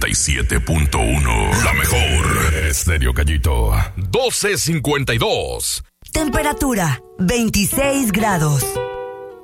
97.1. La mejor. Estéreo Gallito. 1252. Temperatura 26 grados.